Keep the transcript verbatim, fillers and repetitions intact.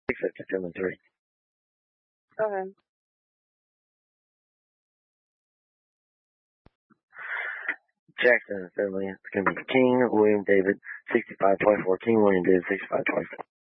six fifty-two and three. Okay. Jackson, Finley. It's going to be King, William David, sixty-five twenty-four. King, William David, sixty-five twenty-four.